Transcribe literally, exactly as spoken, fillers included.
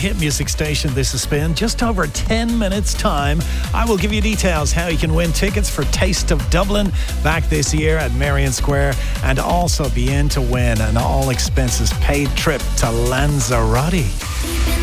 hit music station. This is Spin. Just over ten minutes time, I will give you details how you can win tickets for Taste of Dublin back this year at Merrion Square, and also be in to win an all expenses paid trip to Lanzarote.